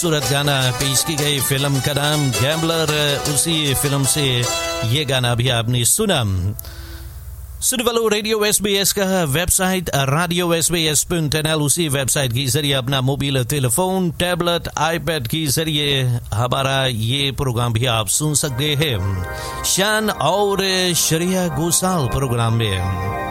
खूबसूरत गाना पेश की गई फिल्म का नाम गैम्बलर, उसी फिल्म से ये गाना भी आपने सुना। सुनने वालों, रेडियो SBS का वेबसाइट radio SBS.nl, उसी वेबसाइट के जरिए अपना मोबाइल टेलीफोन, टैबलेट, आईपैड के जरिए हमारा ये प्रोग्राम भी आप सुन सकते हैं। शान और श्रेया घोषाल प्रोग्राम में